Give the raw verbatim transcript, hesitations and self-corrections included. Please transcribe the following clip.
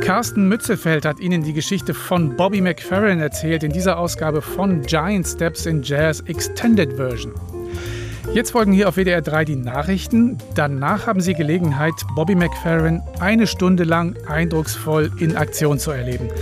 Carsten Mützefeld hat Ihnen die Geschichte von Bobby McFerrin erzählt in dieser Ausgabe von Giant Steps in Jazz Extended Version. Jetzt folgen hier auf W D R drei die Nachrichten. Danach haben Sie Gelegenheit, Bobby McFerrin eine Stunde lang eindrucksvoll in Aktion zu erleben.